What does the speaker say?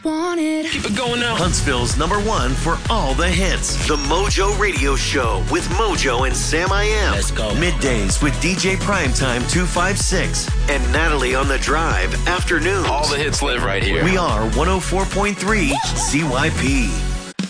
Keep it going now. Huntsville's #1 for all the hits. The Mojo Radio Show with Mojo and Sam I Am. Let's go. Middays with DJ Primetime 256 and Natalie on the Drive afternoons. All the hits live right here. We are 104.3 CYP.